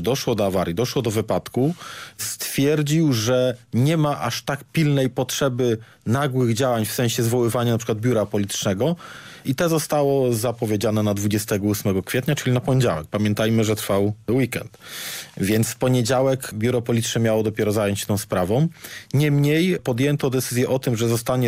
doszło do awarii, doszło do wypadku, stwierdził, że nie ma aż tak pilnej potrzeby nagłych działań w sensie zwoływania na przykład biura politycznego i to zostało zapowiedziane na 28 kwietnia, czyli na poniedziałek. Pamiętajmy, że trwał weekend. Więc w poniedziałek biuro polityczne miało dopiero zająć się tą sprawą. Niemniej podjęto decyzję o tym, że zostanie